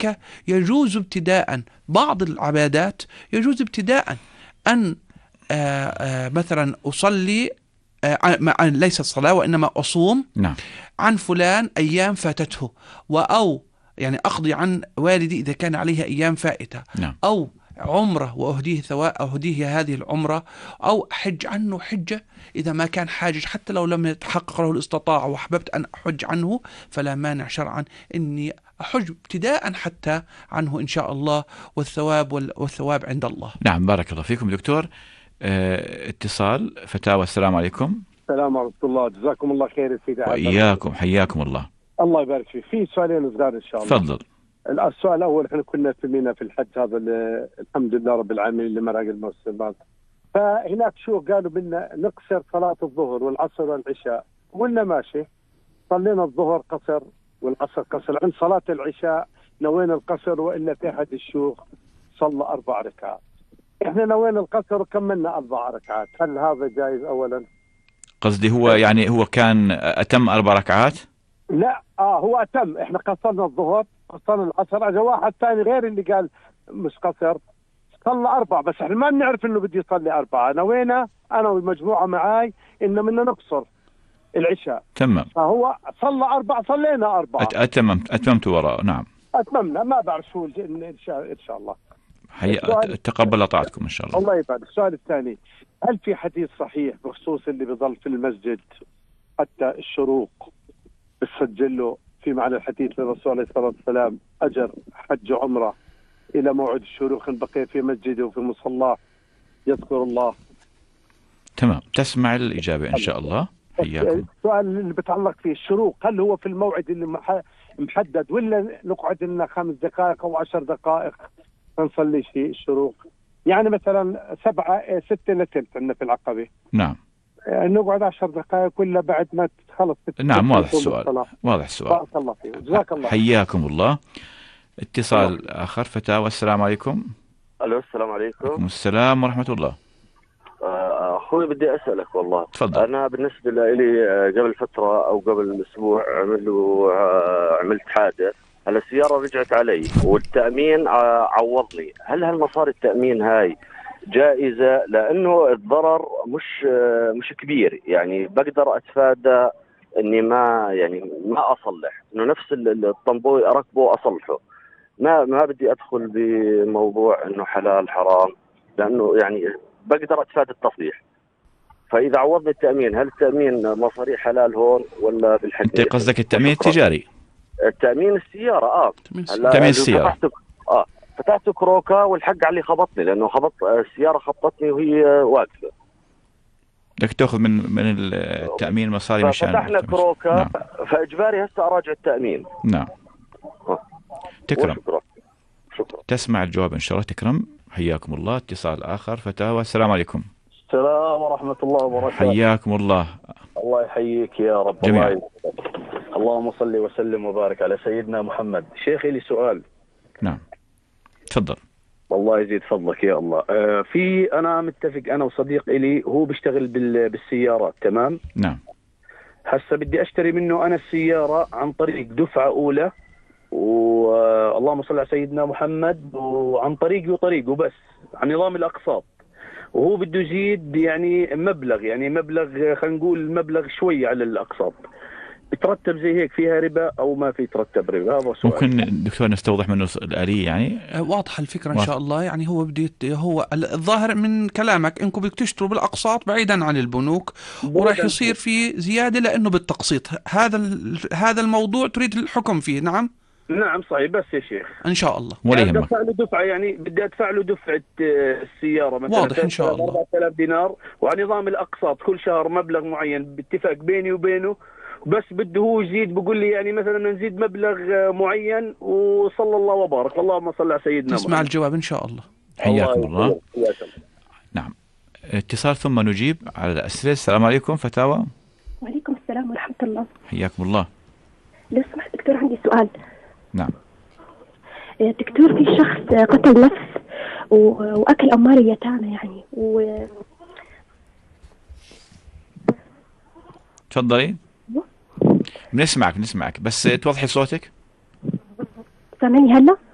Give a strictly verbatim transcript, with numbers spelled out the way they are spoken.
كذلك يجوز ابتداء بعض العبادات، يجوز ابتداء أن آآ آآ مثلا أصلي آآ ليس الصلاة وإنما أصوم نعم. عن فلان أيام فاتته، أو يعني أقضي عن والدي إذا كان عليه أيام فائتة، نعم. أو عمرة وأهديه ثواب أهديه هذه العمرة، أو حج عنه حجة إذا ما كان حاجج، حتى لو لم يتحقق له الاستطاعة وأحببت أن أحج عنه فلا مانع شرعا إني أحج ابتداء حتى عنه إن شاء الله، والثواب والثواب عند الله. نعم، بارك الله فيكم دكتور. اه اتصال فتاوى. السلام عليكم. السلام ورحمة الله، جزاكم الله خير سيدي. وإياكم، حياكم الله. الله يبارك فيك. في سؤالين صغار إن شاء الله. تفضل. السؤال الأول، احنا كنا في مينا في الحج هذا الحمد لله رب العالمين اللي مراق الموسم، فهناك شو قالوا بدنا نقصر صلاة الظهر والعصر والعشاء، قلنا ماشي، صلينا الظهر قصر والعصر قصر، عند صلاة العشاء نوينا القصر، وإلا في أحد الشيوخ صلى أربع ركعات، احنا نوينا القصر وكملنا أربع ركعات، هل هذا جائز أولا؟ قصدي هو يعني هو كان أتم أربع ركعات؟ لا اه هو أتم، احنا قصرنا الظهر قصرنا العصر، اجى واحد ثاني غير اللي قال مش قصر صلى أربع، بس احنا ما بنعرف انه بدي يصلي أربعة، نوينا انا والمجموعة معاي انه بدنا نقصر العشاء. تمام. فهو صلى أربع، صلينا أربعة. أتممت أتممت وراء. نعم. أتممنا، ما بعرف شو إن شاء إن شاء الله. حي... تقبل طاعتكم إن شاء الله. الله يبارك. السؤال الثاني، هل في حديث صحيح بخصوص اللي بيظل في المسجد حتى الشروق بتسجل له في معنى الحديث للرسول عليه الصلاة والسلام أجر حج عمرة إلى موعد الشروق إن بقي في مسجده وفي مصلاه يذكر الله؟ تمام، تسمع الإجابة إن شاء الله. حياكم. السؤال اللي بتعلق فيه الشروق، هل هو في الموعد اللي محدد، ولا نقعد لنا خمس دقائق أو عشر دقائق نصلي فيه الشروق؟ يعني مثلا سبعة ستة لتلت عندنا في العقبة. نعم. نقعد عشر دقائق ولا بعد ما تخلص؟ نعم، واضح السؤال. واضح السؤال. بارك الله فيك، جزاك الله. حياكم الله. اتصال الله. آخر فتاوى. السلام عليكم. ألو، السلام عليكم. وعليكم السلام ورحمة الله. أخوي بدي أسألك والله. تفضل. أنا بالنسبة لي قبل فترة أو قبل أسبوع عملوا عملت حادث، هلا السيارة رجعت علي والتأمين عوضني، هل هالمصاري التأمين هاي جائزة؟ لأنه الضرر مش مش كبير، يعني بقدر أتفادى إني ما يعني ما أصلح، إنه نفس الطنبوي أركبه أصلحه، ما ما بدي أدخل بموضوع إنه حلال حرام، لأنه يعني بقدر أتفادى التصليح. فإذا عوضني التأمين، هل التأمين مصاري حلال هون ولا بالحقيقة؟ أنت قصدك التأمين التجاري؟ التأمين السيارة. آه تأمين السيارة. آه فتحت كروكا والحق علي خبطني، لأنه خبط السيارة خبطتني وهي واقفة. بدك تأخذ من من التأمين مصاري مشان فتحنا كروكا. نعم. فإجباري هسه أراجع التأمين. نعم. آه. تكرم. شكرا. شكرا. تسمع الجواب إن شاء الله. تكرم. حياكم الله. اتصال آخر فتاوى. السلام عليكم. السلام ورحمة الله وبركاته. حياكم الله. الله يحييك يا رب. جميعا. الله اللهم صل وسلم وبارك على سيدنا محمد. شيخي لي سؤال. نعم تفضل. والله يزيد فضلك يا الله. آه في أنا متفق أنا وصديق إلي هو بيشتغل بالسيارات، تمام؟ نعم. هسه بدي أشتري منه أنا السيارة عن طريق دفعة أولى، واللهم صل على سيدنا محمد، وعن طريقي وطريقه بس عن نظام الأقساط، وهو بده يزيد يعني مبلغ يعني مبلغ خلينا نقول مبلغ شوي على الأقساط. بترتب زي هيك فيها ربا أو ما في ترتب ربا؟ هذا سؤال. ممكن دكتور نستوضح منه الآلية يعني؟ واضحة الفكرة إن شاء الله. يعني هو بدي هو الظاهر من كلامك إنكم بدك تشتروا بالأقساط بعيدا عن البنوك، وراح يصير في زيادة لأنه بالتقسيط. هذا هذا الموضوع تريد الحكم فيه؟ نعم. نعم صحيح. بس يا شيخ ان شاء الله ولا يهمك. بدي ادفع له دفعه، يعني بدي ادفع له دفعه السياره مثلا واضح ان شاء الله أربعة آلاف دينار، وعن نظام الاقساط كل شهر مبلغ معين باتفاق بيني وبينه، بس بده هو يزيد بقول لي يعني مثلا نزيد مبلغ معين، وصلى الله وبارك. اللهم صل على سيدنا. تسمع الجواب ان شاء الله. حياكم الله. الله. نعم اتصال ثم نجيب على الأسئلة. السلام عليكم فتاوى. وعليكم السلام ورحمه الله. حياكم الله. لو سمحت دكتور عندي سؤال. نعم دكتور، في شخص قتل نفس وأكل أموال اليتامى يعني و... تفضلي. بنسمعك بنسمعك بس توضحي صوتك. سامعني هلا؟